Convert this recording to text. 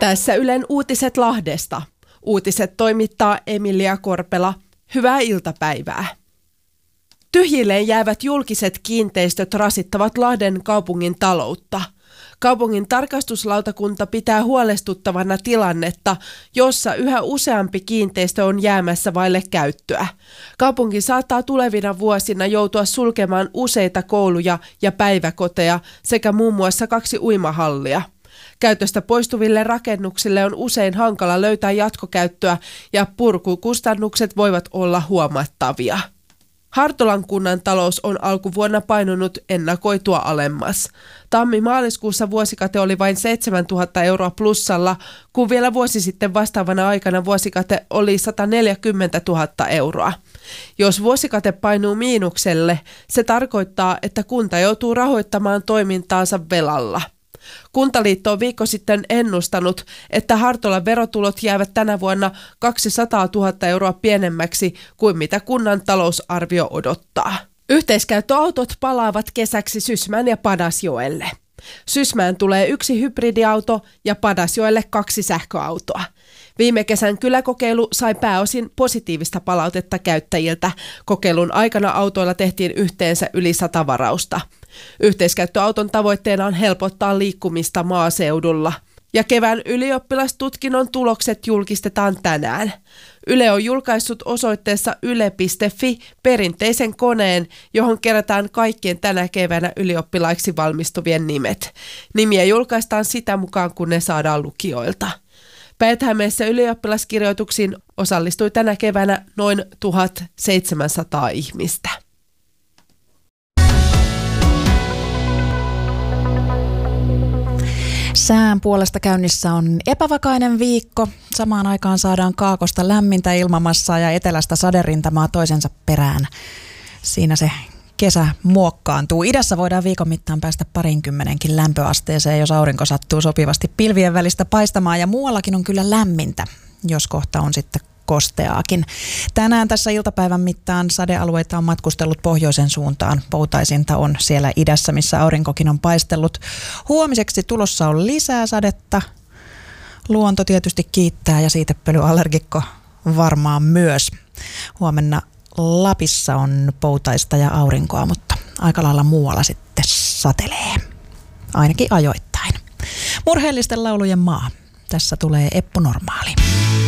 Tässä Ylen uutiset Lahdesta. Uutiset toimittaa Emilia Korpela. Hyvää iltapäivää. Tyhjilleen jäävät julkiset kiinteistöt rasittavat Lahden kaupungin taloutta. Kaupungin tarkastuslautakunta pitää huolestuttavana tilannetta, jossa yhä useampi kiinteistö on jäämässä vaille käyttöä. Kaupunki saattaa tulevina vuosina joutua sulkemaan useita kouluja ja päiväkoteja sekä muun muassa 2 uimahallia. Käytöstä poistuville rakennuksille on usein hankala löytää jatkokäyttöä ja purkukustannukset voivat olla huomattavia. Hartolan kunnan talous on alkuvuonna painunut ennakoitua alemmas. Tammi-maaliskuussa vuosikate oli vain 7 000 euroa plussalla, kun vielä vuosi sitten vastaavana aikana vuosikate oli 140 000 euroa. Jos vuosikate painuu miinukselle, se tarkoittaa, että kunta joutuu rahoittamaan toimintaansa velalla. Kuntaliitto on viikko sitten ennustanut, että Hartolan verotulot jäävät tänä vuonna 200 000 euroa pienemmäksi kuin mitä kunnan talousarvio odottaa. Yhteiskäyttöautot palaavat kesäksi Sysmään ja Padasjoelle. Sysmään tulee 1 hybridiauto ja Padasjoelle 2 sähköautoa. Viime kesän kyläkokeilu sai pääosin positiivista palautetta käyttäjiltä. Kokeilun aikana autoilla tehtiin yhteensä yli 100 varausta. Yhteiskäyttöauton tavoitteena on helpottaa liikkumista maaseudulla. Ja kevään ylioppilastutkinnon tulokset julkistetaan tänään. Yle on julkaissut osoitteessa yle.fi perinteisen koneen, johon kerätään kaikkien tänä keväänä ylioppilaiksi valmistuvien nimet. Nimiä julkaistaan sitä mukaan, kun ne saadaan lukijoilta. Päijät-Hämeessä ylioppilaskirjoituksiin osallistui tänä keväänä noin 1700 ihmistä. Sään puolesta käynnissä on epävakainen viikko. Samaan aikaan saadaan kaakosta lämmintä ilmamassaa ja etelästä saderintamaa toisensa perään. Siinä se kesä muokkaantuu. Idässä voidaan viikon mittaan päästä 20 lämpöasteeseen, jos aurinko sattuu sopivasti pilvien välistä paistamaan. Ja muuallakin on kyllä lämmintä, jos kohta on sitten kosteaakin. Tänään tässä iltapäivän mittaan sadealueita on matkustellut pohjoisen suuntaan. Poutaisinta on siellä idässä, missä aurinkokin on paistellut. Huomiseksi tulossa on lisää sadetta. Luonto tietysti kiittää ja siitepölyallergikko varmaan myös. Huomenna Lapissa on poutaista ja aurinkoa, mutta aika lailla muualla sitten satelee. Ainakin ajoittain. Murheellisten laulujen maa. Tässä tulee Eppu Normaali.